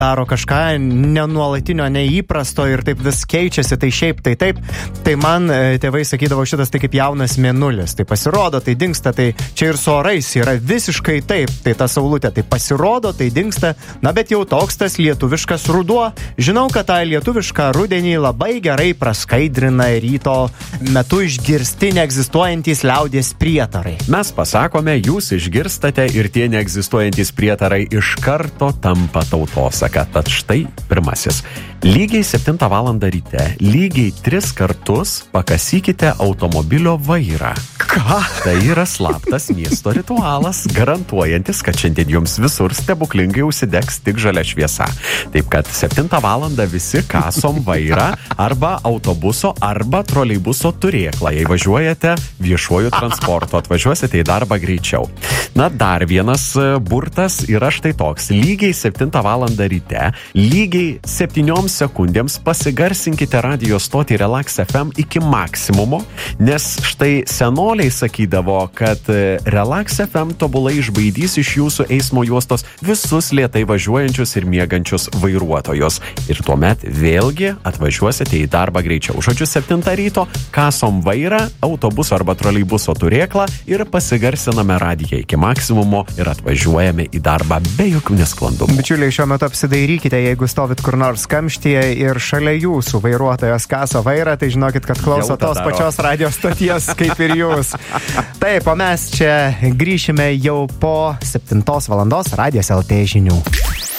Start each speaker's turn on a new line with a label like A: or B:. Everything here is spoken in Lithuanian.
A: daro kažką nenuolatinio, neįprasto ir taip vis keičiasi, tai šiaip, tai taip. Tai man tėvai sakydavo šitas tai kaip jaunas mėnulis. Tai pasirodo, tai dingsta, tai čia ir su orais yra visiškai taip. Tai ta saulutė, tai pasirodo, tai dingsta. Na, bet jau toks tas lietuviškas ruduo. Žinau, kad tą lietuvišką rudenį labai gerai praskaidrina ryto metu išgirsti neegzistuojantys liaudies prietarai.
B: Mes pasakome, jūs išgirstate ir tie neegzistuojantys prietarai iš karto tampa tautosaka. Tad štai pirmasis. Lygiai 7 valandą ryte, lygiai 3 kartus pakasykite automobilio vairą.
A: Ką?
B: Tai yra slaptas miesto ritualas, garantuojantis, kad šiandien jums visur stebuklingai užsidegs tik žalia šviesa. Taip kad 7 valandą visi kasom vairą arba autobuso arba troleibuso turėklą, jei važiuojate viešuoju transportu, atvažiuosite į darbą greičiau. Na, dar vienas burtas yra štai toks. Lygiai 7 valandą ryte, lygiai 7 sekundėms pasigarsinkite radio stotį Relax FM iki maksimumo, nes štai senoliai sakydavo, kad Relax FM tobulai išbaidys iš jūsų eismo juostos visus lėtai važiuojančius ir miegančius vairuotojus. Ir tuomet vėlgi atvažiuosite į darbą greičiau. Žodžiu, 7 ryto kasom vairą, autobuso arba troleibuso turėklą ir pasigarsiname radiją iki maksimumo ir atvažiuojame į darbą be jokių nesklandumų.
A: Bičiuliai, šiuo metu apsidairykite, jeigu stovit kur nors kamštyje ir šalia jūsų vairuotojas kaso vairą, tai žinokit, kad klauso tos pačios radio stoties kaip ir jūs. Taip, o mes čia grįšime jau po 7 valandos Radijas LT žinių.